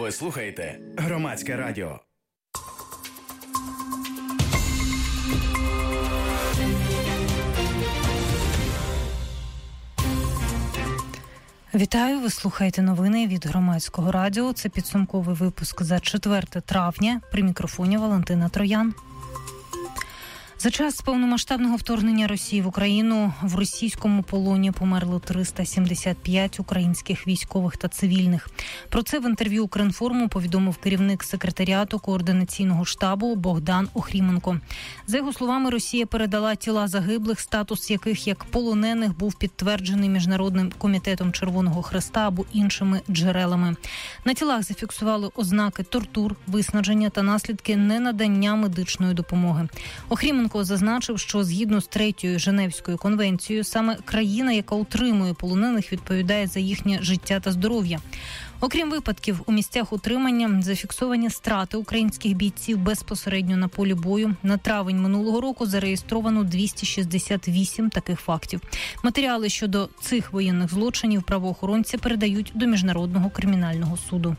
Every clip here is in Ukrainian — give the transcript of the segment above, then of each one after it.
Ви слухаєте Громадське радіо. Вітаю, ви слухаєте новини від Громадського радіо. Це підсумковий випуск за 4 травня. При мікрофоні Валентина Троян. За час повномасштабного вторгнення Росії в Україну в російському полоні померло 375 українських військових та цивільних. Про це в інтерв'ю Укрінформу повідомив керівник секретаріату координаційного штабу Богдан Охріменко. За його словами, Росія передала тіла загиблих, статус яких як полонених був підтверджений Міжнародним комітетом Червоного Хреста або іншими джерелами. На тілах зафіксували ознаки тортур, виснаження та наслідки ненадання медичної допомоги. Охріменко зазначив, що згідно з 3-ю Женевською конвенцією, саме країна, яка утримує полонених, відповідає за їхнє життя та здоров'я. Окрім випадків у місцях утримання, зафіксовані страти українських бійців безпосередньо на полі бою. На травень минулого року зареєстровано 268 таких фактів. Матеріали щодо цих воєнних злочинів правоохоронці передають до Міжнародного кримінального суду.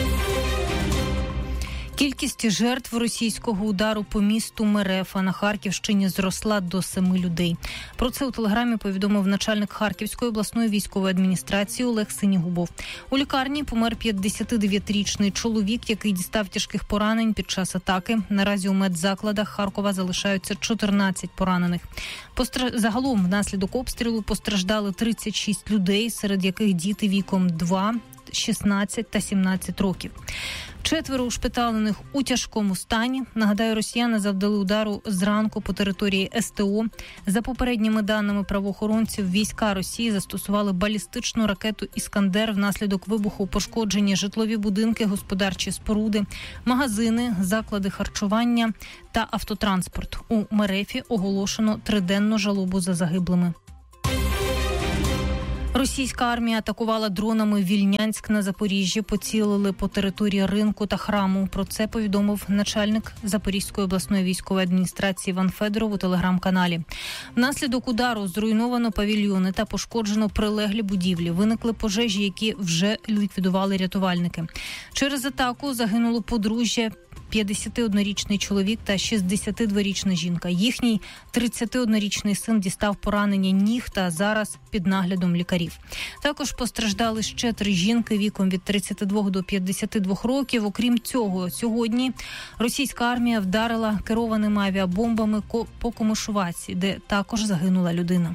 Кількість жертв російського удару по місту Мерефа на Харківщині зросла до 7 людей. Про це у телеграмі повідомив начальник Харківської обласної військової адміністрації Олег Синігубов. У лікарні помер 59-річний чоловік, який дістав тяжких поранень під час атаки. Наразі у медзакладах Харкова залишаються 14 поранених. Загалом внаслідок обстрілу постраждали 36 людей, серед яких діти віком 2, 16 та 17 років. 4 ушпиталених у тяжкому стані. Нагадаю, росіяни завдали удару зранку по території СТО. За попередніми даними правоохоронців, війська Росії застосували балістичну ракету «Іскандер». Внаслідок вибуху пошкоджені житлові будинки, господарчі споруди, магазини, заклади харчування та автотранспорт. У Мерефі оголошено 3-денну жалобу за загиблими. Російська армія атакувала дронами Вільнянськ на Запоріжжі, поцілили по території ринку та храму. Про це повідомив начальник Запорізької обласної військової адміністрації Іван Федоров у телеграм-каналі. Внаслідок удару зруйновано павільйони та пошкоджено прилеглі будівлі. Виникли пожежі, які вже ліквідували рятувальники. Через атаку загинуло подружжя, 51-річний чоловік та 62-річна жінка. Їхній 31-річний син дістав поранення ніг та зараз під наглядом лікарів. Також постраждали ще 3 жінки віком від 32 до 52 років. Окрім цього, сьогодні російська армія вдарила керованими авіабомбами по Комишуваці, де також загинула людина.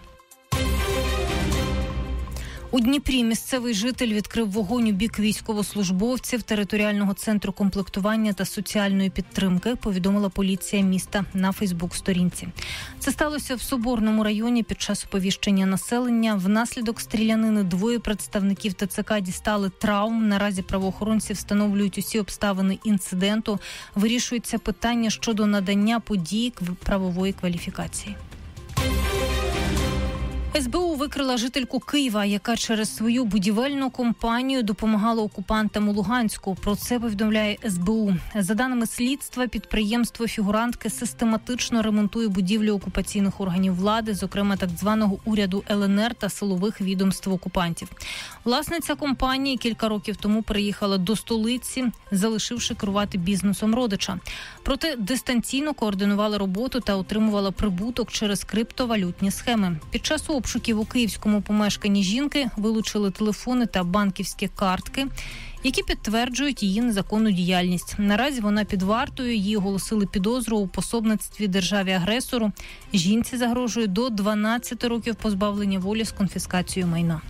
У Дніпрі місцевий житель відкрив вогонь у бік військовослужбовців територіального центру комплектування та соціальної підтримки, повідомила поліція міста на Фейсбук-сторінці. Це сталося в Соборному районі під час оповіщення населення. Внаслідок стрілянини 2 представників ТЦК дістали травм. Наразі правоохоронці встановлюють усі обставини інциденту. Вирішується питання щодо надання подій правової кваліфікації. СБУ викрила жительку Києва, яка через свою будівельну компанію допомагала окупантам у Луганську. Про це повідомляє СБУ. За даними слідства, підприємство фігурантки систематично ремонтує будівлі окупаційних органів влади, зокрема так званого уряду ЛНР та силових відомств окупантів. Власниця компанії кілька років тому приїхала до столиці, залишивши керувати бізнесом родича. Проте дистанційно координувала роботу та отримувала прибуток через криптовалютні схеми. Під час обшуків у київському помешканні жінки вилучили телефони та банківські картки, які підтверджують її незаконну діяльність. Наразі вона під вартою, їй оголосили підозру у пособництві державі-агресору. Жінці загрожує до 12 років позбавлення волі з конфіскацією майна.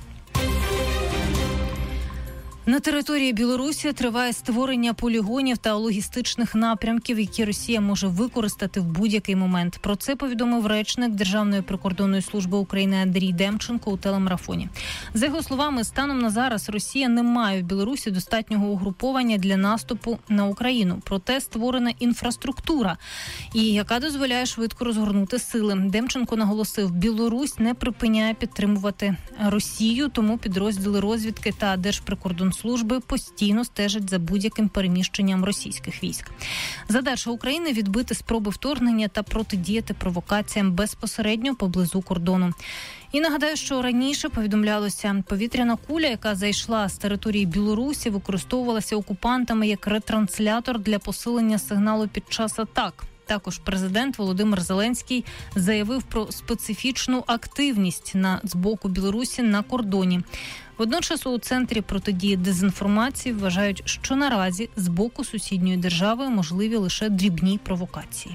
На території Білорусі триває створення полігонів та логістичних напрямків, які Росія може використати в будь-який момент. Про це повідомив речник Державної прикордонної служби України Андрій Демченко у телемарафоні. За його словами, станом на зараз Росія не має в Білорусі достатнього угруповання для наступу на Україну. Проте створена інфраструктура, яка дозволяє швидко розгорнути сили. Демченко наголосив, Білорусь не припиняє підтримувати Росію, тому підрозділи розвідки та Держприкордонслужби Держприкордонслужби постійно стежать за будь-яким переміщенням російських військ. Задача України – відбити спроби вторгнення та протидіяти провокаціям безпосередньо поблизу кордону. І нагадаю, що раніше повідомлялося, повітряна куля, яка зайшла з території Білорусі, використовувалася окупантами як ретранслятор для посилення сигналу під час атак. Також президент Володимир Зеленський заявив про специфічну активність з боку Білорусі на кордоні. Водночас у Центрі протидії дезінформації вважають, що наразі з боку сусідньої держави можливі лише дрібні провокації.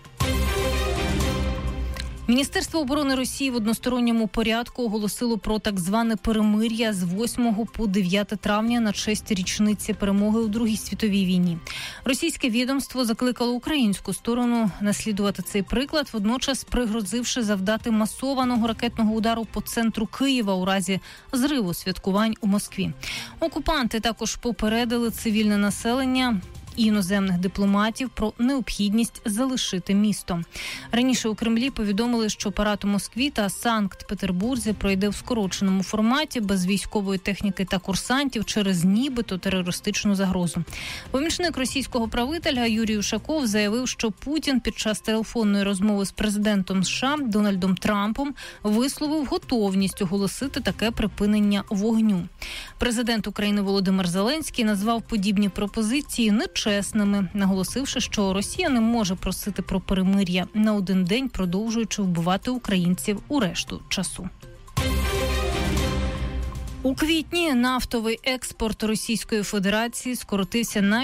Міністерство оборони Росії в односторонньому порядку оголосило про так зване перемир'я з 8 по 9 травня на честь річниці перемоги у Другій світовій війні. Російське відомство закликало українську сторону наслідувати цей приклад, водночас пригрозивши завдати масованого ракетного удару по центру Києва у разі зриву святкувань у Москві. Окупанти також попередили цивільне населення і іноземних дипломатів про необхідність залишити місто. Раніше у Кремлі повідомили, що парад у Москві та Санкт-Петербурзі пройде в скороченому форматі, без військової техніки та курсантів через нібито терористичну загрозу. Помічник російського правителя Юрій Ушаков заявив, що Путін під час телефонної розмови з президентом США Дональдом Трампом висловив готовність оголосити таке припинення вогню. Президент України Володимир Зеленський назвав подібні пропозиції нечесними, наголосивши, що Росія не може просити про перемир'я на один день, продовжуючи вбивати українців у решту часу. У квітні нафтовий експорт Російської Федерації скоротився на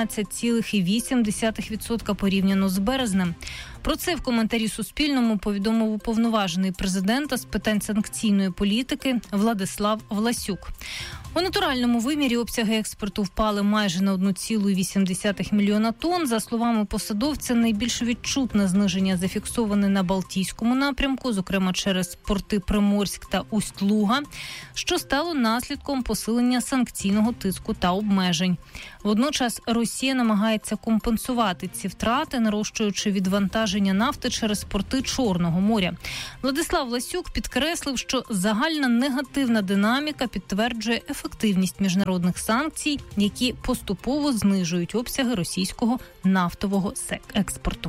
16,8% порівняно з березнем. Про це в коментарі Суспільному повідомив уповноважений президента з питань санкційної політики Владислав Власюк. У натуральному вимірі обсяги експорту впали майже на 1,8 мільйона тонн. За словами посадовця, найбільш відчутне зниження зафіксоване на Балтійському напрямку, зокрема через порти Приморськ та Усть-Луга, що стало наслідком посилення санкційного тиску та обмежень. Водночас Росія намагається компенсувати ці втрати, нарощуючи відвантаження нафти через порти Чорного моря. Владислав Власюк підкреслив, що загальна негативна динаміка підтверджує ефективність міжнародних санкцій, які поступово знижують обсяги російського нафтового експорту.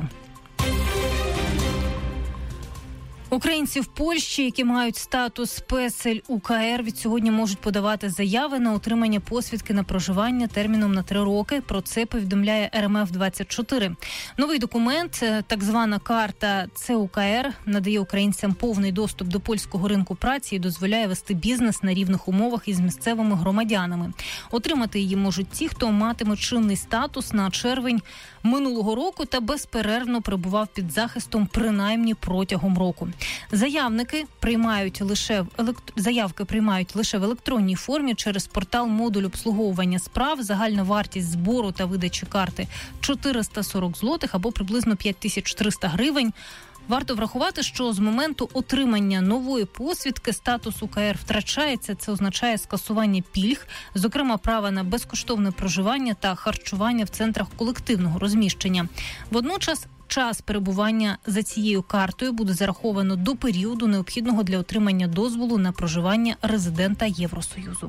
Українці в Польщі, які мають статус ПСЛ УКР, від сьогодні можуть подавати заяви на отримання посвідки на проживання терміном на 3 роки. Про це повідомляє РМФ-24. Новий документ, так звана карта ЦУКР, надає українцям повний доступ до польського ринку праці і дозволяє вести бізнес на рівних умовах із місцевими громадянами. Отримати її можуть ті, хто матиме чинний статус на червень минулого року та безперервно перебував під захистом принаймні протягом року. Заявки приймають лише в електронній формі через портал «Модуль обслуговування справ». Загальна вартість збору та видачі карти – 440 злотих або приблизно 5300 гривень. Варто врахувати, що з моменту отримання нової посвідки статус УКР втрачається. Це означає скасування пільг, зокрема права на безкоштовне проживання та харчування в центрах колективного розміщення. Водночас час перебування за цією картою буде зараховано до періоду, необхідного для отримання дозволу на проживання резидента Євросоюзу.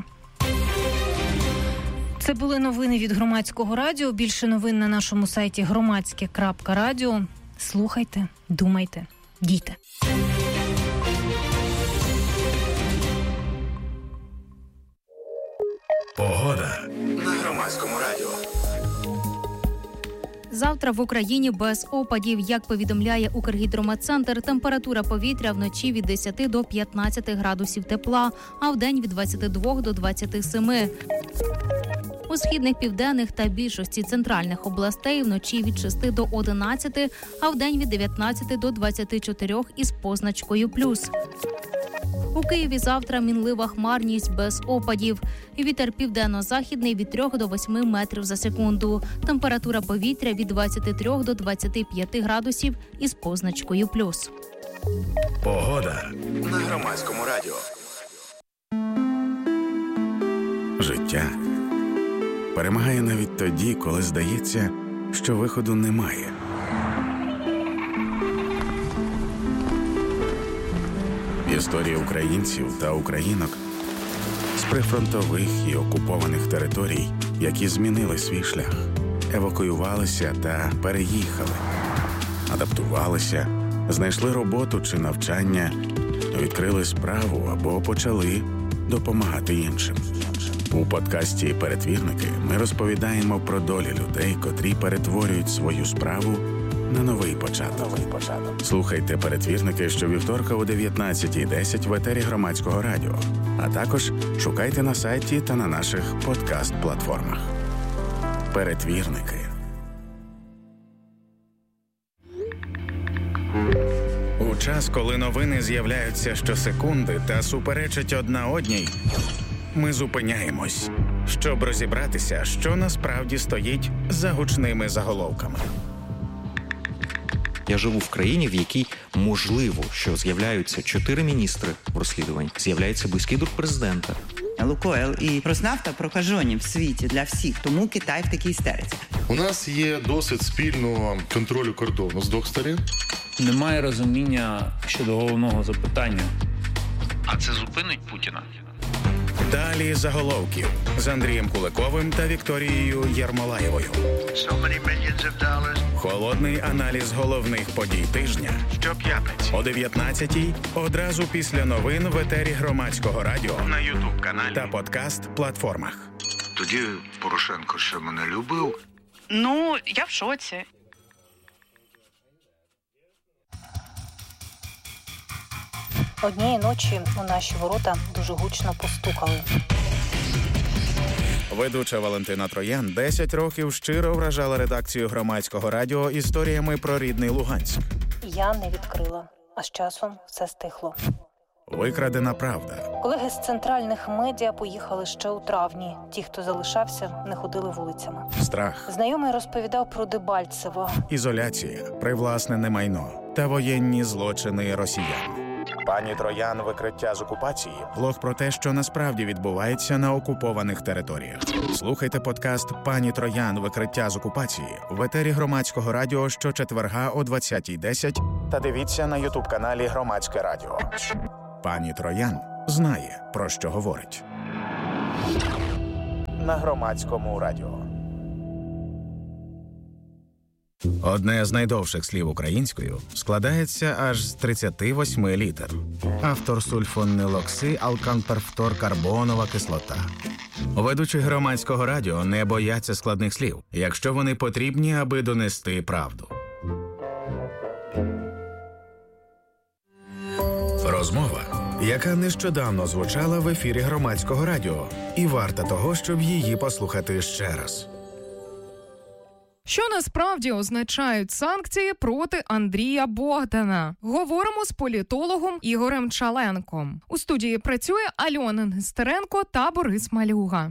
Це були новини від Громадського радіо. Більше новин на нашому сайті громадське.радіо. Слухайте, думайте, дійте. Погода на Громадському радіо. Завтра в Україні без опадів. Як повідомляє Укргідрометцентр, температура повітря вночі від 10 до 15 градусів тепла, а вдень від 22 до 27. У східних, південних та більшості центральних областей вночі від 6 до 11, а вдень від 19 до 24 із позначкою «плюс». У Києві завтра мінлива хмарність без опадів. Вітер південно-західний від 3 до 8 метрів за секунду. Температура повітря від 23 до 25 градусів із позначкою «плюс». Погода на Громадському радіо. Життя перемагає навіть тоді, коли здається, що виходу немає. Історії українців та українок прифронтових і окупованих територій, які змінили свій шлях, евакуювалися та переїхали, адаптувалися, знайшли роботу чи навчання, відкрили справу або почали допомагати іншим. У подкасті «Перетвірники» ми розповідаємо про долі людей, котрі перетворюють свою справу на новий початок. Слухайте «Перетвірники» щовівторка о 19:10 в етері Громадського радіо, а також шукайте на сайті та на наших подкаст-платформах. «Перетвірники». У час, коли новини з'являються щосекунди та суперечать одна одній, ми зупиняємось, щоб розібратися, що насправді стоїть за гучними заголовками. Я живу в країні, в якій можливо, що з'являються 4 міністри в розслідуванні, з'являється близький друг президента. Лукойл і Роснафта прокажені в світі для всіх, тому Китай в такій істериці. У нас є досвід спільного контролю кордону з двох сторін. Немає розуміння щодо головного запитання. А це зупинить Путіна? Далі заголовків з Андрієм Куликовим та Вікторією Єрмолаєвою. Холодний аналіз головних подій тижня. Щоп'ятниці о 19:00 одразу після новин в етері Громадського радіо, на YouTube-каналі та подкаст-платформах. Тоді Порошенко ще мене любив. Ну, я в шоці. Однієї ночі у наші ворота дуже гучно постукали. Ведуча Валентина Троян 10 років щиро вражала редакцію Громадського радіо історіями про рідний Луганськ. Я не відкрила, а з часом все стихло. Викрадена правда. Колеги з центральних медіа поїхали ще у травні. Ті, хто залишався, не ходили вулицями. Страх. Знайомий розповідав про Дебальцево. Ізоляція, привласнене майно та воєнні злочини росіян. Пані Троян. Викриття з окупації. Блог про те, що насправді відбувається на окупованих територіях. Слухайте подкаст «Пані Троян. Викриття з окупації» в етері Громадського радіо щочетверга о 20:10 та дивіться на YouTube-каналі Громадське радіо. Пані Троян знає, про що говорить. На Громадському радіо. Одне з найдовших слів українською складається аж з 38 літер. Автор сульфонилоксиалканперфторкарбонова кислота. Ведучі Громадського радіо не бояться складних слів, якщо вони потрібні, аби донести правду. Розмова, яка нещодавно звучала в ефірі Громадського радіо, і варта того, щоб її послухати ще раз. Що насправді означають санкції проти Андрія Богдана? Говоримо з політологом Ігорем Чаленком. У студії працює Альона Нестеренко та Борис Малюга.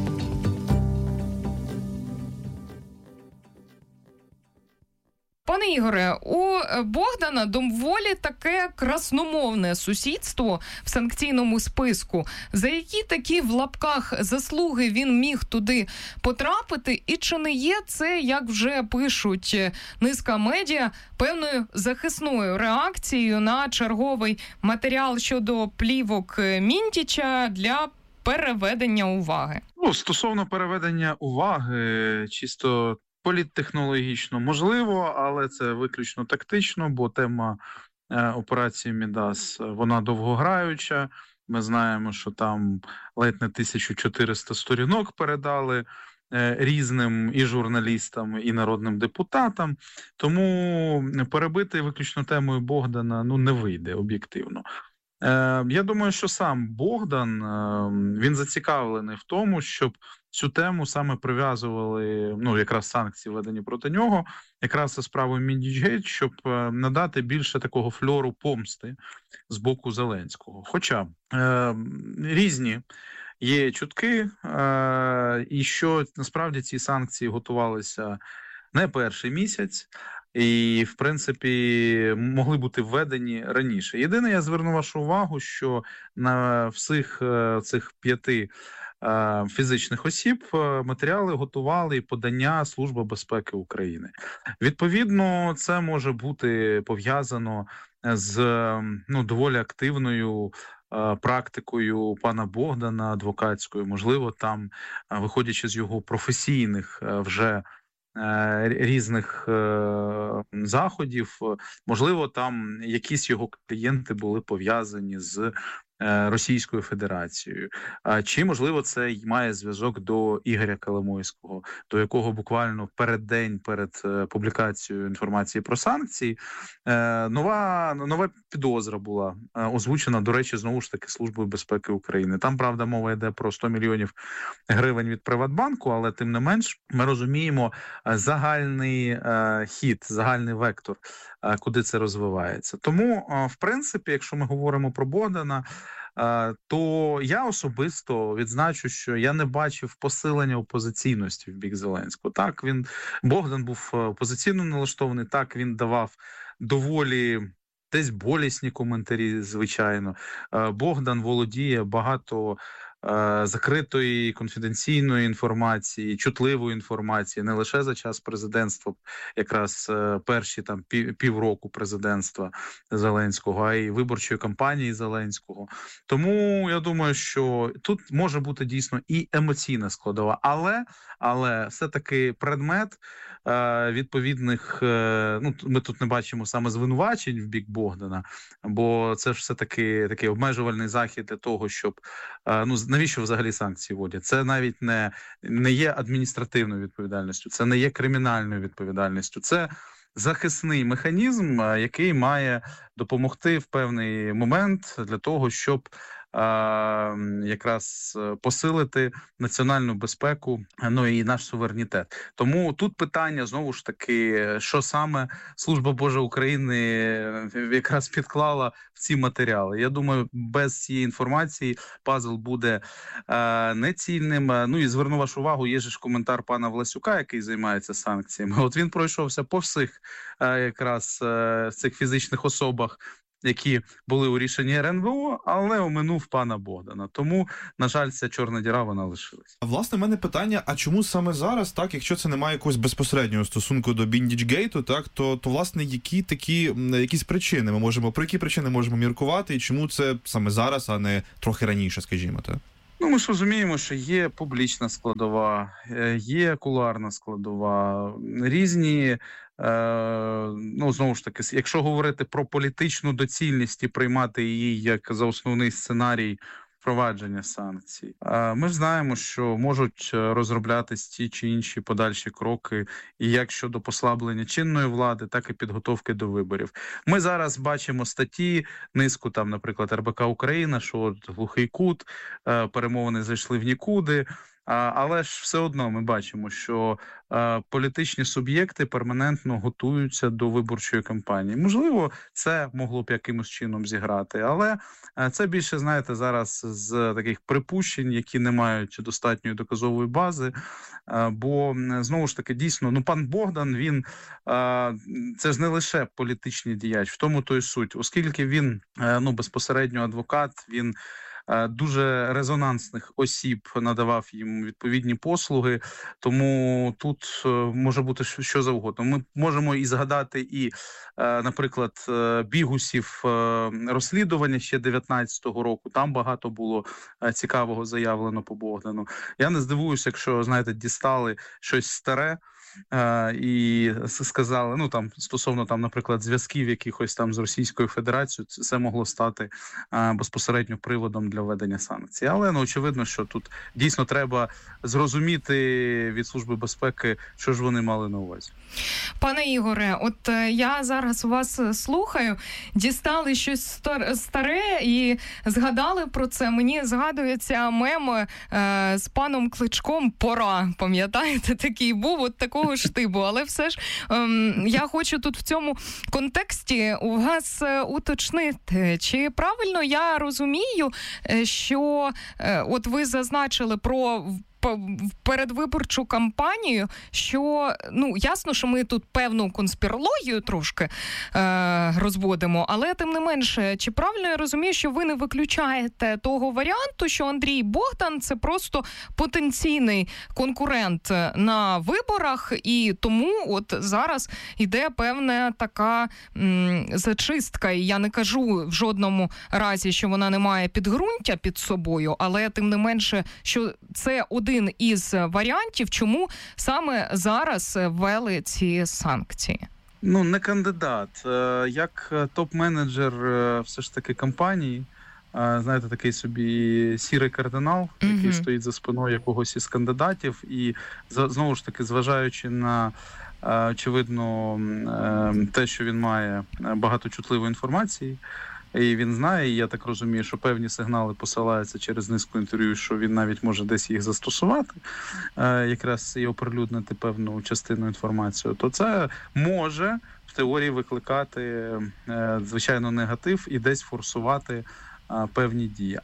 Пане Ігоре, у Богдана доволі таке красномовне сусідство в санкційному списку. За які такі в лапках заслуги він міг туди потрапити? І чи не є це, як вже пишуть низка медіа, певною захисною реакцією на черговий матеріал щодо плівок Мінтіча для переведення уваги? Стосовно переведення уваги, чисто політтехнологічно можливо, але це виключно тактично, бо тема операції Мідас, вона довгограюча. Ми знаємо, що там ледь не 1400 сторінок передали різним і журналістам, і народним депутатам. Тому перебити виключно темою Богдана не вийде об'єктивно. Я думаю, що сам Богдан, він зацікавлений в тому, щоб цю тему саме прив'язували, якраз санкції введені проти нього, якраз це справою Міндічгейт, щоб надати більше такого фльору помсти з боку Зеленського. Хоча різні є чутки, і що насправді ці санкції готувалися не перший місяць, і, в принципі, могли бути введені раніше. Єдине, я зверну вашу увагу, що на всіх цих 5 фізичних осіб матеріали готували і подання Служби безпеки України. Відповідно, це може бути пов'язано з доволі активною практикою пана Богдана адвокатською, можливо, там, виходячи з його професійних вже різних заходів, можливо, там якісь його клієнти були пов'язані з Російською Федерацією. Чи, можливо, це й має зв'язок до Ігоря Коломойського, до якого буквально перед публікацією інформації про санкції нова підозра була озвучена, до речі, знову ж таки, Службою безпеки України. Там, правда, мова йде про 100 мільйонів гривень від Приватбанку, але тим не менш ми розуміємо загальний хід, загальний вектор, куди це розвивається. Тому, в принципі, якщо ми говоримо про Богдана, то я особисто відзначу, що я не бачив посилення опозиційності в бік Зеленського. Так, Богдан був опозиційно налаштований, так, він давав доволі десь болісні коментарі, звичайно. Богдан володіє багато закритої конфіденційної інформації, чутливої інформації, не лише за час президентства, якраз перші там півроку президентства Зеленського, а й виборчої кампанії Зеленського. Тому я думаю, що тут може бути дійсно і емоційна складова, але все-таки предмет відповідних, ми тут не бачимо саме звинувачень в бік Богдана, бо це ж все-таки такий обмежувальний захід для того, щоб, навіщо взагалі санкції вводять? Це навіть не є адміністративною відповідальністю, це не є кримінальною відповідальністю, це захисний механізм, який має допомогти в певний момент для того, щоб якраз посилити національну безпеку, і наш суверенітет. Тому тут питання, знову ж таки, що саме Служба Божа України якраз підклала в ці матеріали. Я думаю, без цієї інформації пазл буде нецільним. І зверну вашу увагу, є ж коментар пана Власюка, який займається санкціями. От він пройшовся по всіх якраз цих фізичних особах, які були у рішенні РНБО, але оминув пана Богдана. Тому, на жаль, ця чорна діра, вона лишилась. Власне, в мене питання, а чому саме зараз, так, якщо це не має якогось безпосереднього стосунку до Біндічгейту, так, то власне, якісь причини про які причини можемо міркувати, і чому це саме зараз, а не трохи раніше, скажімо, так? Ми ж розуміємо, що є публічна складова, є кулуарна складова, різні, знову ж таки, якщо говорити про політичну доцільність і приймати її як за основний сценарій впровадження санкцій, ми ж знаємо, що можуть розроблятись ті чи інші подальші кроки, і як щодо послаблення чинної влади, так і підготовки до виборів. Ми зараз бачимо статті, низку там, наприклад, РБК Україна, що от глухий кут, перемовини зайшли в нікуди. Але ж все одно ми бачимо, що політичні суб'єкти перманентно готуються до виборчої кампанії. Можливо, це могло б якимось чином зіграти, але це більше, знаєте, зараз з таких припущень, які не мають достатньої доказової бази, бо, знову ж таки, дійсно, пан Богдан, він, це ж не лише політичний діяч, в тому то й суть, оскільки він, безпосередньо адвокат, він дуже резонансних осіб надавав їм відповідні послуги, тому тут може бути що завгодно. Ми можемо і згадати наприклад, бігусів розслідування ще 19-го року. Там багато було цікавого заявлено по Богдану. Я не здивуюся, якщо, знаєте, дістали щось старе, і сказали, стосовно наприклад, зв'язків якихось там з Російською Федерацією, це могло стати безпосередньо приводом для введення санкцій. Але, очевидно, що тут дійсно треба зрозуміти від Служби безпеки, що ж вони мали на увазі. Пане Ігоре, от я зараз вас слухаю, дістали щось старе і згадали про це. Мені згадується мем з паном Кличком «Пора». Пам'ятаєте, такий був, от такого штибу. Але все ж я хочу тут в цьому контексті у вас уточнити, чи правильно я розумію, що от ви зазначили про передвиборчу кампанію, що, ясно, що ми тут певну конспірологію трошки розводимо, але тим не менше, чи правильно я розумію, що ви не виключаєте того варіанту, що Андрій Богдан – це просто потенційний конкурент на виборах, і тому от зараз йде певна така зачистка, і я не кажу в жодному разі, що вона не має підґрунтя під собою, але тим не менше, що це один із варіантів, чому саме зараз ввели ці санкції? Не кандидат. Як топ-менеджер все ж таки компанії, знаєте, такий собі сірий кардинал, який стоїть за спиною якогось із кандидатів, і знову ж таки, зважаючи на очевидно те, що він має багато чутливої інформації, і він знає, і я так розумію, що певні сигнали посилаються через низку інтерв'ю, що він навіть може десь їх застосувати, якраз і оприлюднити певну частину інформації, то це може в теорії викликати, звичайно, негатив і десь форсувати певні дії.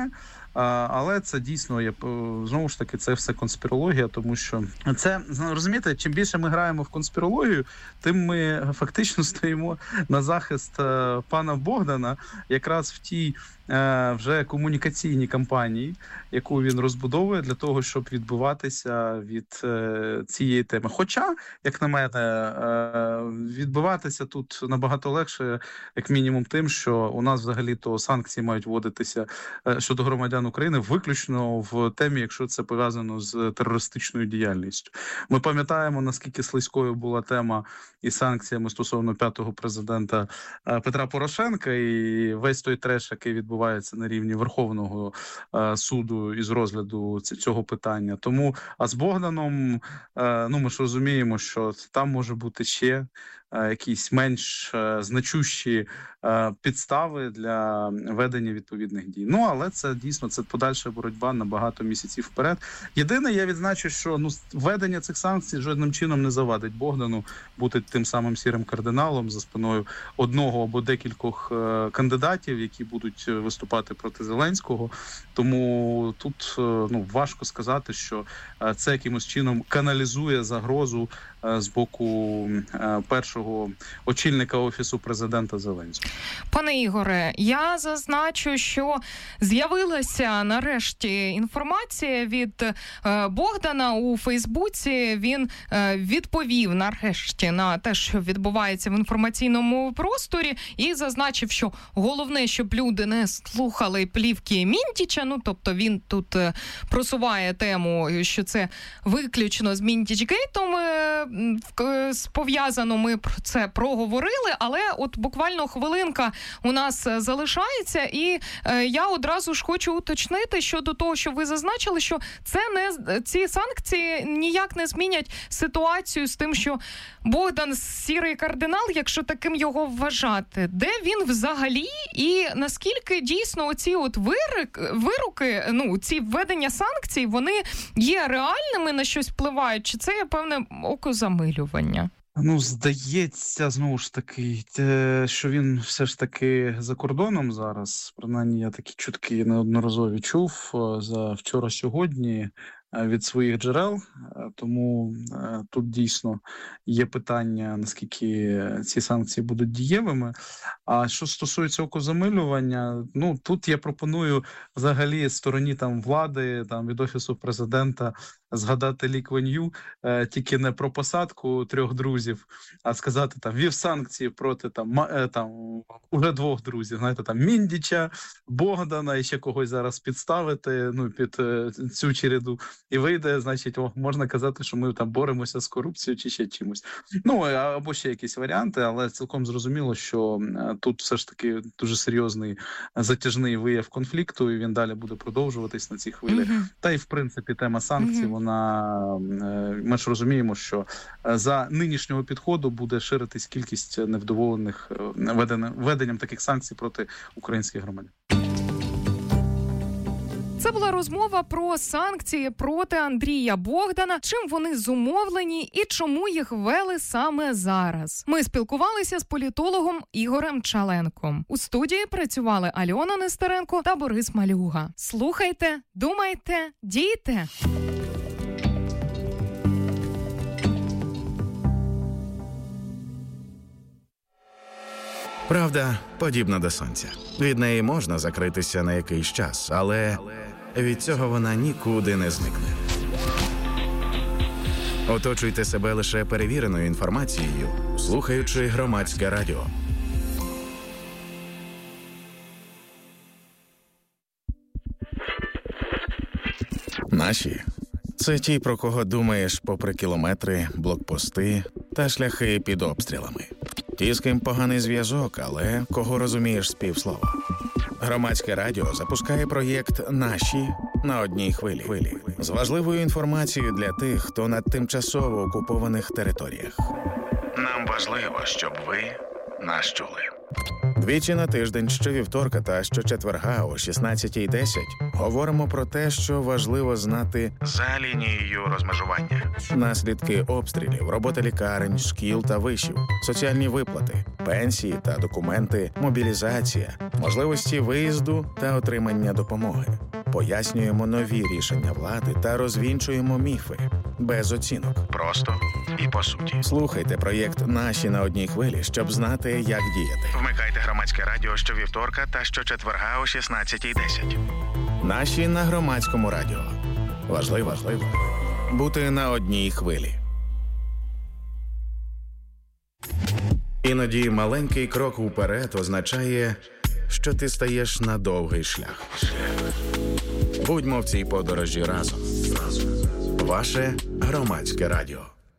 Але це дійсно, знову ж таки, це все конспірологія, тому що це, розумієте, чим більше ми граємо в конспірологію, тим ми фактично стоїмо на захист пана Богдана якраз в тій вже комунікаційній кампанії, яку він розбудовує для того, щоб відбиватися від цієї теми. Хоча, як на мене, відбиватися тут набагато легше, як мінімум тим, що у нас взагалі-то санкції мають вводитися щодо громадян України виключно в темі, якщо це пов'язано з терористичною діяльністю. Ми пам'ятаємо, наскільки слизькою була тема із санкціями стосовно 5-го президента Петра Порошенка, і весь той треш, який відбувається на рівні Верховного суду із розгляду цього питання. Тому, а з Богданом, ми ж розуміємо, що там може бути ще якісь менш значущі підстави для ведення відповідних дій. Але це дійсно, це подальша боротьба на багато місяців вперед. Єдине, я відзначу, що введення цих санкцій жодним чином не завадить Богдану бути тим самим сірим кардиналом за спиною одного або декількох кандидатів, які будуть виступати проти Зеленського. Тому тут важко сказати, що це якимось чином каналізує загрозу з боку першого очільника Офісу президента Зеленського. Пане Ігоре, я зазначу, що з'явилася нарешті інформація від Богдана у Фейсбуці. Він відповів нарешті на те, що відбувається в інформаційному просторі, і зазначив, що головне, щоб люди не слухали плівки Міндіча, тобто він тут просуває тему, що це виключно з Міндічгейтом пов'язано, ми про це проговорили, але от буквально хвилинка у нас залишається, і я одразу ж хочу уточнити щодо того, що ви зазначили, що ці санкції ніяк не змінять ситуацію з тим, що Богдан сірий кардинал, якщо таким його вважати. Де він взагалі і наскільки дійсно оці от вироки, ці введення санкцій, вони є реальними, на щось впливають, чи це є певне окозамилювання? Здається, знову ж таки, що він все ж таки за кордоном зараз. Принаймні, я такі чутки неодноразові чув за вчора-сьогодні від своїх джерел. Тому тут дійсно є питання, наскільки ці санкції будуть дієвими. А що стосується окозамилювання, тут я пропоную взагалі стороні влади, від Офісу президента згадати Лі Кван Ю, тільки не про посадку 3 друзів, а сказати ввів санкції проти уже 2 друзів, знаєте, Міндіча, Богдана і ще когось зараз підставити, під цю череду. І вийде, значить, можна казати, що ми боремося з корупцією чи ще чимось. Або ще якісь варіанти, але цілком зрозуміло, що тут все ж таки дуже серйозний затяжний вияв конфлікту, і він далі буде продовжуватись на цій хвилі. Та й, в принципі, тема санкцій, ми ж розуміємо, що за нинішнього підходу буде ширитись кількість невдоволених введенням таких санкцій проти українських громадян. Це була розмова про санкції проти Андрія Богдана, чим вони зумовлені і чому їх ввели саме зараз. Ми спілкувалися з політологом Ігорем Чаленком. У студії працювали Альона Нестеренко та Борис Малюга. Слухайте, думайте, дійте! Правда, подібна до сонця. Від неї можна закритися на якийсь час, але від цього вона нікуди не зникне. Оточуйте себе лише перевіреною інформацією, слухаючи Громадське радіо. Наші – це ті, про кого думаєш попри кілометри, блокпости та шляхи під обстрілами. Ті, з ким поганий зв'язок, але кого розумієш з півслова. Громадське радіо запускає проєкт «Наші» на одній хвилі. З важливою інформацією для тих, хто на тимчасово окупованих територіях. Нам важливо, щоб ви нас чули. Двічі на тиждень, щовівторка та щочетверга о 16:10 говоримо про те, що важливо знати за лінією розмежування. Наслідки обстрілів, робота лікарень, шкіл та вишів, соціальні виплати, пенсії та документи, мобілізація, можливості виїзду та отримання допомоги. Пояснюємо нові рішення влади та розвінчуємо міфи. Без оцінок. Просто і по суті. Слухайте проєкт «Наші» на одній хвилі, щоб знати, як діяти. Вмикайте Громадське радіо щовівторка та щочетверга о 16:10. «Наші» на Громадському радіо. Важливо бути на одній хвилі. Іноді маленький крок уперед означає, що ти стаєш на довгий шлях. Будьмо в цій подорожі разом. Ваше Громадське радіо.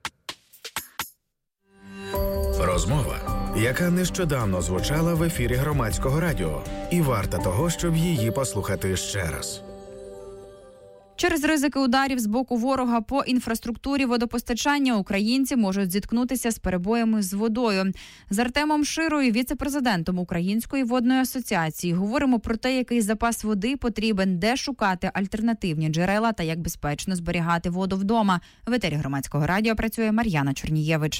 Розмова, яка нещодавно звучала в ефірі Громадського радіо, і варта того, щоб її послухати ще раз. Через ризики ударів з боку ворога по інфраструктурі водопостачання українці можуть зіткнутися з перебоями з водою. З Артемом Широю, віце-президентом Української водної асоціації, говоримо про те, який запас води потрібен, де шукати альтернативні джерела та як безпечно зберігати воду вдома. В етері Громадського радіо працює Мар'яна Чорнієвич.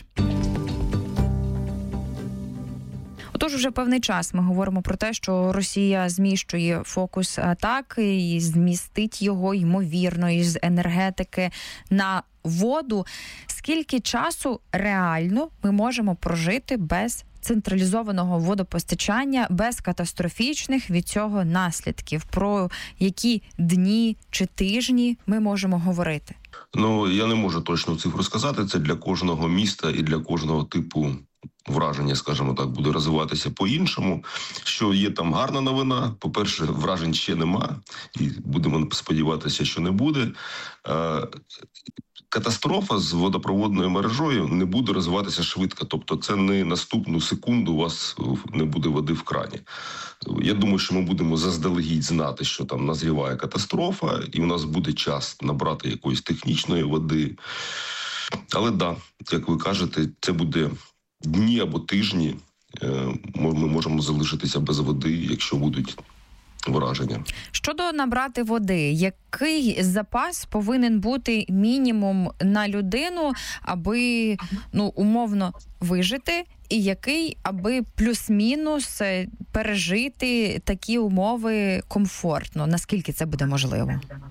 Отож, вже певний час ми говоримо про те, що Росія зміщує фокус атаки і змістить його, ймовірно, із енергетики на воду. Скільки часу реально ми можемо прожити без централізованого водопостачання, без катастрофічних від цього наслідків? Про які дні чи тижні ми можемо говорити? Я не можу точну цифру сказати. Це для кожного міста і для кожного типу враження, скажімо так, буде розвиватися по-іншому. Що є там гарна новина. По-перше, вражень ще нема. І будемо сподіватися, що не буде. Катастрофа з водопроводною мережою не буде розвиватися швидко. Тобто це не наступну секунду у вас не буде води в крані. Я думаю, що ми будемо заздалегідь знати, що там назріває катастрофа, і у нас буде час набрати якоїсь технічної води. Але да, як ви кажете, це буде дні або тижні. Ми можемо залишитися без води, якщо будуть враження. Щодо набрати води, який запас повинен бути мінімум на людину, аби, умовно, вижити, і який, аби плюс-мінус пережити такі умови комфортно? Наскільки це буде можливо?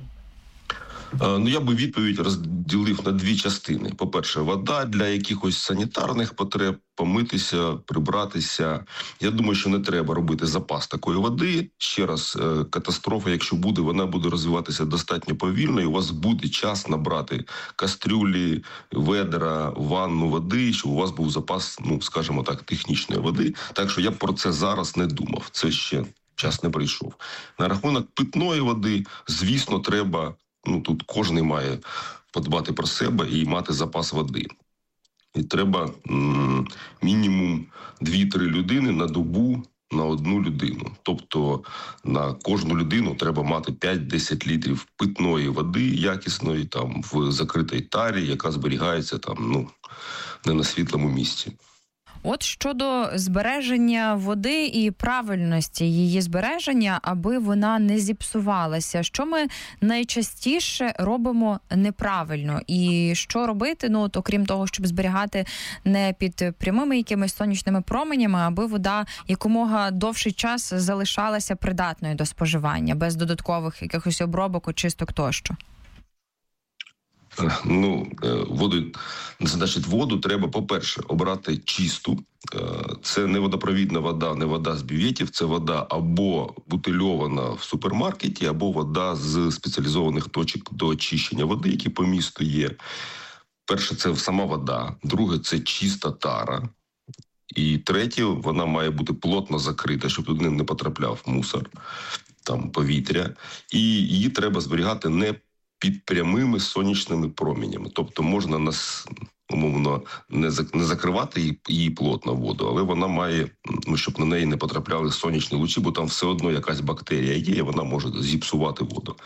Я би відповідь розділив на дві частини. По-перше, вода для якихось санітарних потреб, помитися, прибратися. Я думаю, що не треба робити запас такої води. Ще раз, катастрофа, якщо буде, вона буде розвиватися достатньо повільно, і у вас буде час набрати кастрюлі, ведра, ванну води, щоб у вас був запас, скажімо так, технічної води. Так що я про це зараз не думав. Це ще час не прийшов. На рахунок питної води, звісно, треба... Тут кожен має подбати про себе і мати запас води. І треба мінімум 2-3 людини на добу на одну людину. Тобто на кожну людину треба мати 5-10 літрів питної води якісної, там в закритій тарі, яка зберігається там, не на світлому місці. От щодо збереження води і правильності її збереження, аби вона не зіпсувалася, що ми найчастіше робимо неправильно? І що робити, окрім того, щоб зберігати не під прямими якимись сонячними променями, аби вода якомога довший час залишалася придатною до споживання, без додаткових якихось обробок, очисток тощо? Воду треба, по-перше, обрати чисту. Це не водопровідна вода, не вода з бюветів, це вода або бутильована в супермаркеті, або вода з спеціалізованих точок до очищення води, які по місту є. Перше, це сама вода. Друге, це чиста тара. І третє, вона має бути плотно закрита, щоб туди не потрапляв мусор, там повітря. І її треба зберігати не під прямими сонячними променями. Тобто можна умовно не закривати її плотно воду, але вона має, щоб на неї не потрапляли сонячні лучі, бо там все одно якась бактерія є, і вона може зіпсувати воду.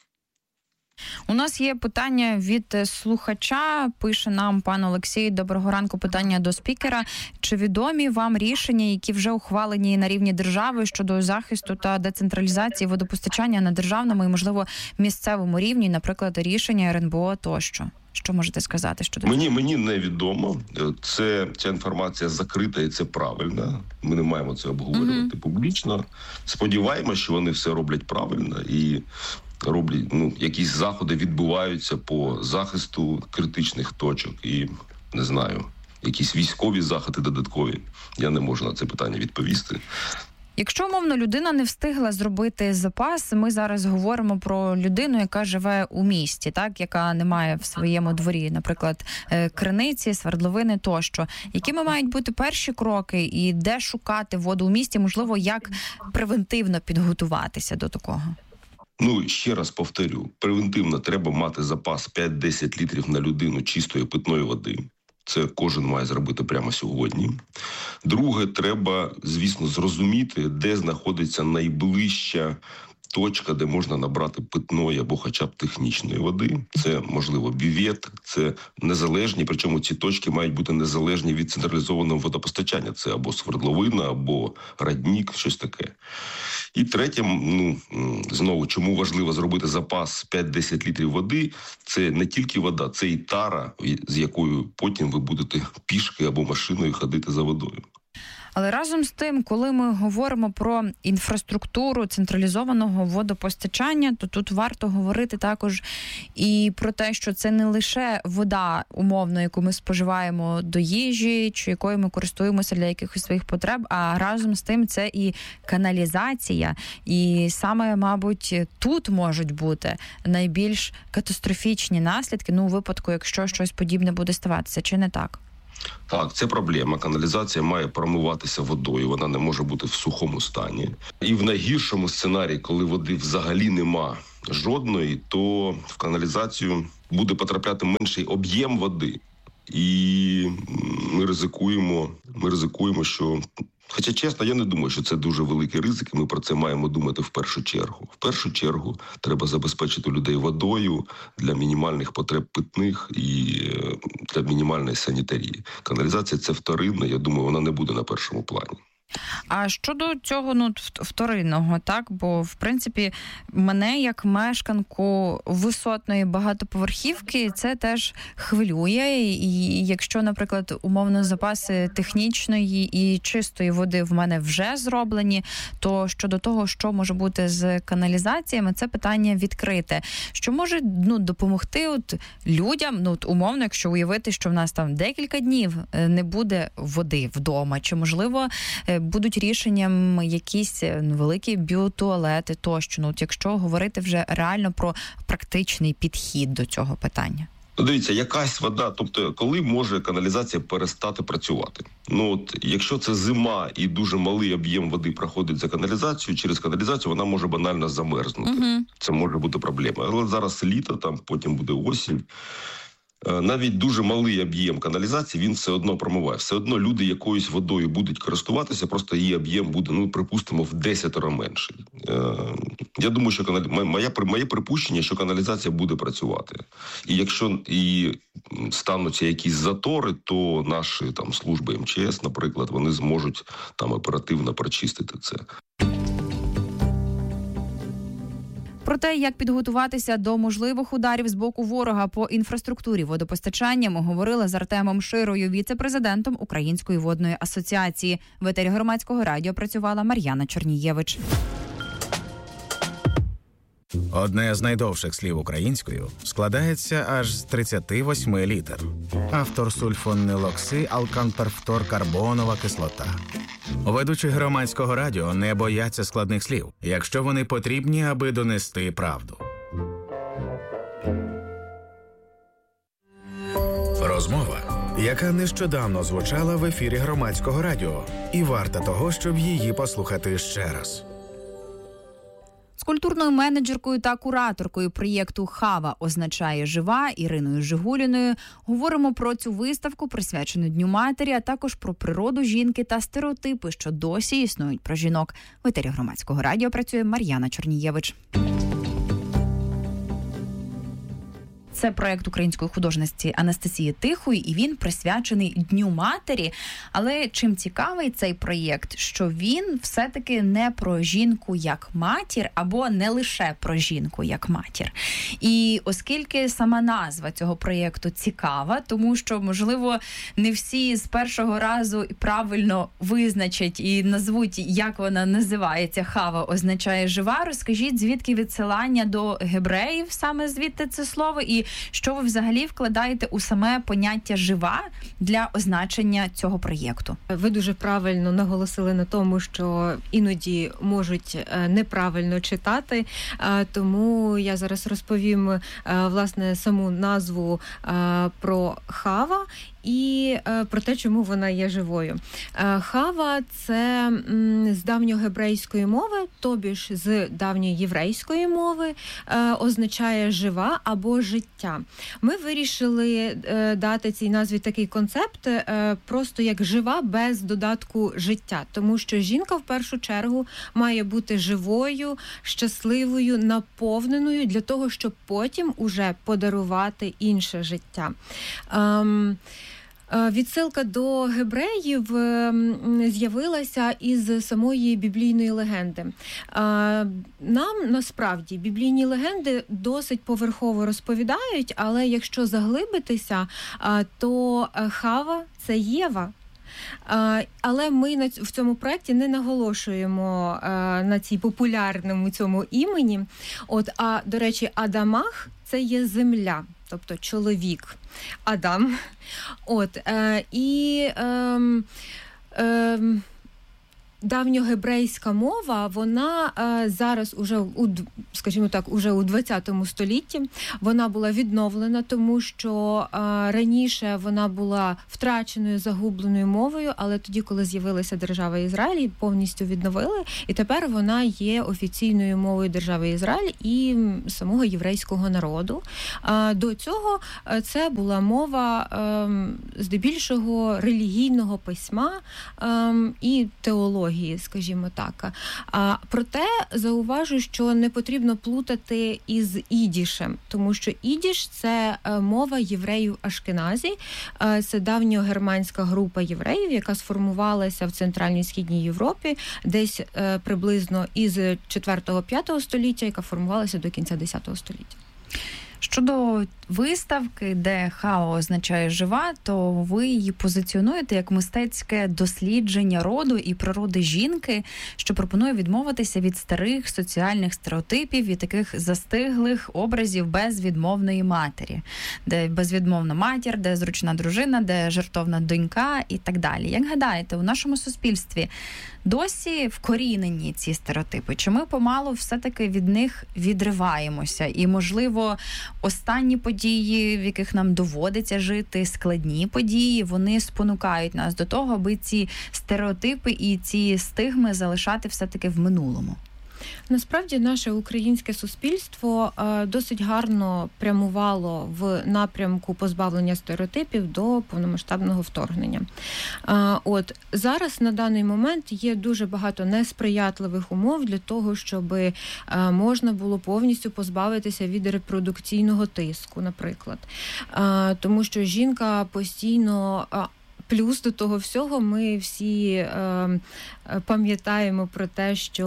У нас є питання від слухача, пише нам пан Олексій. Доброго ранку, питання до спікера. Чи відомі вам рішення, які вже ухвалені на рівні держави щодо захисту та децентралізації водопостачання на державному і, можливо, місцевому рівні, наприклад, рішення РНБО тощо? Що можете сказати щодо цього? Мені невідомо. Ця інформація закрита і це правильно. Ми не маємо це обговорювати публічно. Сподіваємося, що вони все роблять правильно і роблять, якісь заходи відбуваються по захисту критичних точок і, не знаю, якісь військові заходи додаткові. Я не можу на це питання відповісти. Якщо, умовно, людина не встигла зробити запас, ми зараз говоримо про людину, яка живе у місті, так, яка не має в своєму дворі, наприклад, криниці, свердловини тощо. Якими мають бути перші кроки і де шукати воду у місті, можливо, як превентивно підготуватися до такого? Ще раз повторю, превентивно треба мати запас 5-10 літрів на людину чистої питної води. Це кожен має зробити прямо сьогодні. Друге, треба, звісно, зрозуміти, де знаходиться найближча точка, де можна набрати питної або хоча б технічної води. Це, можливо, бювет, це незалежні, причому ці точки мають бути незалежні від централізованого водопостачання. Це або свердловина, або родник, щось таке. І третє, знову, чому важливо зробити запас 5-10 літрів води, це не тільки вода, це і тара, з якою потім ви будете пішки або машиною ходити за водою. Але разом з тим, коли ми говоримо про інфраструктуру централізованого водопостачання, то тут варто говорити також і про те, що це не лише вода, умовно, яку ми споживаємо до їжі, чи якою ми користуємося для якихось своїх потреб, а разом з тим це і каналізація. І саме, мабуть, тут можуть бути найбільш катастрофічні наслідки, у випадку, якщо щось подібне буде ставатися, чи не так? Так, це проблема. Каналізація має промиватися водою, вона не може бути в сухому стані. І в найгіршому сценарії, коли води взагалі нема жодної, то в каналізацію буде потрапляти менший об'єм води. І ми ризикуємо, що... Хоча, чесно, я не думаю, що це дуже великий ризик, і ми про це маємо думати в першу чергу. В першу чергу треба забезпечити людей водою для мінімальних потреб питних і для мінімальної санітарії. Каналізація – це вторинна, я думаю, вона не буде на першому плані. А щодо цього вторинного, так? Бо, в принципі, мене, як мешканку висотної багатоповерхівки, це теж хвилює. І якщо, наприклад, умовно запаси технічної і чистої води в мене вже зроблені, то щодо того, що може бути з каналізаціями, це питання відкрите. Що може допомогти людям, умовно, якщо уявити, що в нас там декілька днів не буде води вдома, чи, можливо, будуть рішенням якісь великі біотуалети тощо. Якщо говорити вже реально про практичний підхід до цього питання. Дивіться, якась вода, тобто коли може каналізація перестати працювати? Якщо це зима і дуже малий об'єм води проходить за каналізацію, через каналізацію вона може банально замерзнути. Це може бути проблема. Але зараз літо, потім буде осінь. Навіть дуже малий об'єм каналізації, він все одно промиває. Все одно люди якоюсь водою будуть користуватися, просто її об'єм буде, припустимо, в 10 менший. Я думаю, що моє припущення, що каналізація буде працювати. І якщо стануться якісь затори, то наші служби МЧС, наприклад, вони зможуть оперативно прочистити це. Про те, як підготуватися до можливих ударів з боку ворога по інфраструктурі водопостачання, ми говорили з Артемом Широю, віце-президентом Української водної асоціації. В етері Громадського радіо працювала Мар'яна Чорнієвич. Одне з найдовших слів українською складається аж з 38 літер. Автор сульфонилоксиалканперфторкарбонова кислота. Ведучі Громадського радіо не бояться складних слів, якщо вони потрібні, аби донести правду. Розмова, яка нещодавно звучала в ефірі Громадського радіо, і варта того, щоб її послухати ще раз. З культурною менеджеркою та кураторкою проєкту «Хава означає жива» Іриною Жигуліною говоримо про цю виставку, присвячену Дню матері, а також про природу жінки та стереотипи, що досі існують про жінок. В етері Громадського радіо працює Мар'яна Чорнієвич. Це проєкт української художниці Анастасії Тихої, і він присвячений Дню матері. Але чим цікавий цей проєкт, що він все-таки не про жінку як матір, або не лише про жінку як матір. І оскільки сама назва цього проєкту цікава, тому що, можливо, не всі з першого разу правильно визначать і назвуть, як вона називається, «Хава означає жива», розкажіть, звідки відсилання до гебреїв, саме звідти це слово, і що ви взагалі вкладаєте у саме поняття «жива» для означення цього проєкту? Ви дуже правильно наголосили на тому, що іноді можуть неправильно читати, тому я зараз розповім, власне, саму назву про «Хава» і про те, чому вона є живою. Хава – це з давньогебрейської мови, тобі ж з давньоєврейської мови, означає «жива» або «життя». Ми вирішили дати цій назві такий концепт просто як «жива» без додатку «життя», тому що жінка в першу чергу має бути живою, щасливою, наповненою для того, щоб потім уже подарувати інше життя. Відсилка до гебреїв з'явилася із самої біблійної легенди. Нам, насправді, біблійні легенди досить поверхово розповідають, але якщо заглибитися, то Хава – це Єва. Але ми в цьому проєкті не наголошуємо на цій популярному цьому імені. А, до речі, Адамах – це є земля, тобто чоловік. Адам. Давньогебрейська мова, вона зараз уже, скажімо так, уже у 20 столітті вона була відновлена, тому що раніше вона була втраченою, загубленою мовою, але тоді, коли з'явилася держава Ізраїль, її повністю відновили, і тепер вона є офіційною мовою держави Ізраїль і самого єврейського народу. До цього це була мова здебільшого релігійного письма і теології, скажімо так. Проте зауважу, що не потрібно плутати із ідішем, тому що ідіш – це мова євреїв Ашкеназі, це давньогерманська група євреїв, яка сформувалася в Центральній і Східній Європі десь приблизно із 4-5 століття, яка формувалася до кінця 10 століття. Щодо виставки, де «Хава означає жива», то ви її позиціонуєте як мистецьке дослідження роду і природи жінки, що пропонує відмовитися від старих соціальних стереотипів і таких застиглих образів безвідмовної матері. Де безвідмовна матір, де зручна дружина, де жертовна донька і так далі. Як гадаєте, у нашому суспільстві досі вкорінені ці стереотипи? Чи ми помалу все-таки від них відриваємося? І, можливо, останні події, в яких нам доводиться жити, складні події, вони спонукають нас до того, аби ці стереотипи і ці стигми залишати все-таки в минулому? Насправді, наше українське суспільство досить гарно прямувало в напрямку позбавлення стереотипів до повномасштабного вторгнення. Зараз на даний момент є дуже багато несприятливих умов для того, щоб можна було повністю позбавитися від репродукційного тиску, наприклад. Тому що жінка постійно... Плюс до того всього ми всі пам'ятаємо про те, що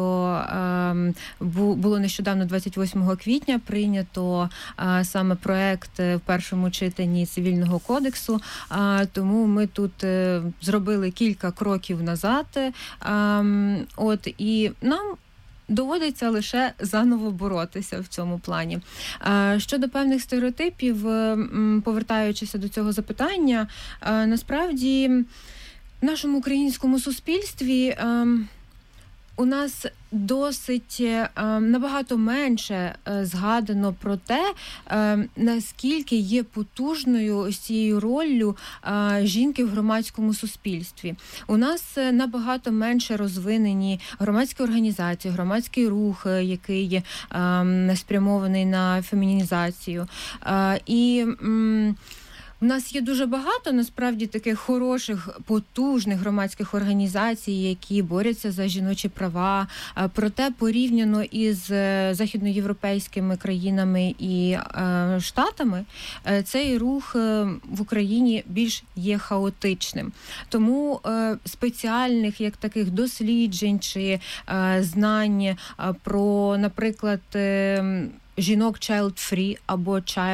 було нещодавно 28 квітня прийнято саме проект в першому читанні Цивільного кодексу, тому ми тут зробили кілька кроків назад. І нам доводиться лише заново боротися в цьому плані. Щодо певних стереотипів, повертаючися до цього запитання, насправді в нашому українському суспільстві у нас досить набагато менше згадано про те, наскільки є потужною ось цією роллю жінки в громадському суспільстві. У нас набагато менше розвинені громадські організації, громадський рух, який спрямований на фемінізацію. І у нас є дуже багато, насправді, таких хороших, потужних громадських організацій, які борються за жіночі права. Проте, порівняно із західноєвропейськими країнами і Штатами, цей рух в Україні більш є хаотичним. Тому спеціальних, як таких досліджень чи знань про, наприклад, жінок child-free або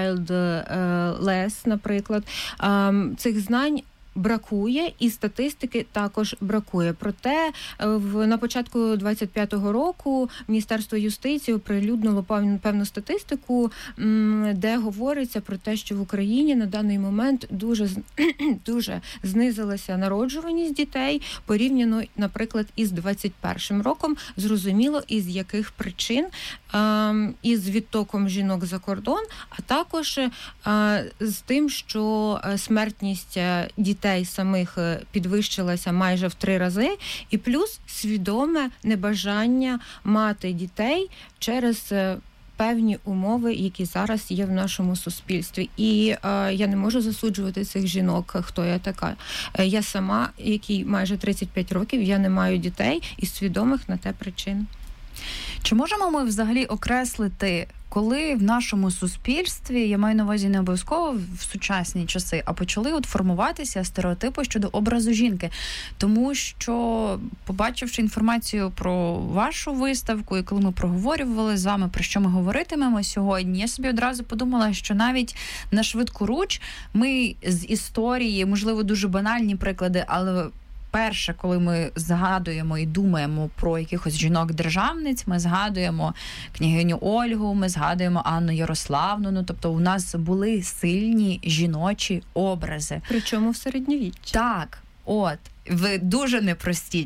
child-less, наприклад, цих знань бракує, і статистики також бракує. Проте на початку 25-го року Міністерство юстиції оприлюднило певну статистику, де говориться про те, що в Україні на даний момент дуже знизилася народжуваність дітей порівняно, наприклад, із 21-м роком. Зрозуміло, із яких причин, із відтоком жінок за кордон, а також з тим, що смертність дітей самих підвищилася майже в 3 рази, і плюс свідоме небажання мати дітей через певні умови, які зараз є в нашому суспільстві. І я не можу засуджувати цих жінок, хто я така. Я сама, якій майже 35 років, я не маю дітей із свідомих на те причин. Чи можемо ми взагалі окреслити, коли в нашому суспільстві, я маю на увазі не обов'язково в сучасні часи, а почали формуватися стереотипи щодо образу жінки? Тому що, побачивши інформацію про вашу виставку, і коли ми проговорювали з вами, про що ми говоритимемо сьогодні, я собі одразу подумала, що навіть на швидкоруч ми з історії, можливо, дуже банальні приклади, але перше, коли ми згадуємо і думаємо про якихось жінок-державниць, ми згадуємо княгиню Ольгу, ми згадуємо Анну Ярославну, тобто у нас були сильні жіночі образи. Причому в середньовіччі. Так, в дуже непрості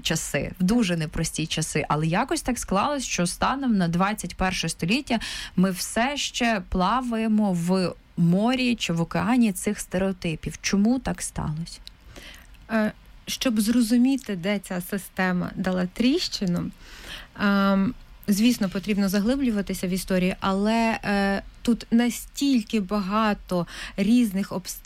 часи, але якось так склалось, що станом на 21 століття ми все ще плаваємо в морі чи в океані цих стереотипів. Чому так сталося? Щоб зрозуміти, де ця система дала тріщину, звісно, потрібно заглиблюватися в історії, але тут настільки багато різних обставин,